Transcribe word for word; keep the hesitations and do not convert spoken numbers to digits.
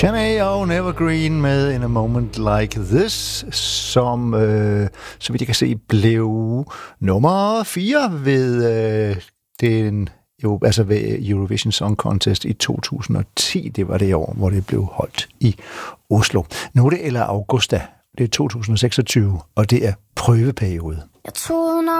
Shanae og Nevergreen med In a Moment Like This, som, øh, så vidt jeg kan se, blev nummer fire ved øh, den, jo, altså ved Eurovision Song Contest i to tusind og ti. Det var det år, hvor det blev holdt i Oslo. Nu er det eller Augusta. Det er to tusind og seksogtyve, og det er prøveperiode. Jeg troede, når